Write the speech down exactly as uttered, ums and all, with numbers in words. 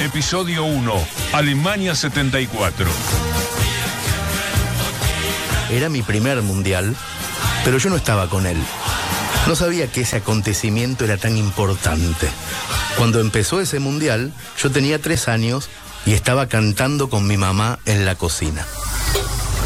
Episodio uno. Alemania setenta y cuatro. Era mi primer mundial, pero yo no estaba con él. No sabía que ese acontecimiento era tan importante. Cuando empezó ese mundial, yo tenía tres años y estaba cantando con mi mamá en la cocina.